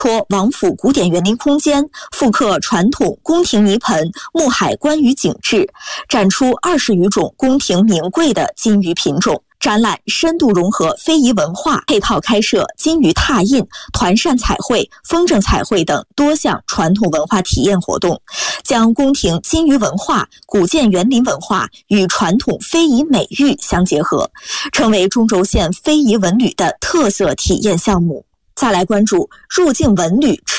托王府古典园林空间，复刻传统宫廷泥盆、木海关羽景致，展出20余种宫廷名贵的金鱼品种。展览深度融合非遗文化，配套开设金鱼拓印、团扇彩绘、风筝彩绘等多项传统文化体验活动，将宫廷金鱼文化、古建园林文化与传统非遗美育相结合，成为中轴线非遗文旅的特色体验项目。再来关注入境文旅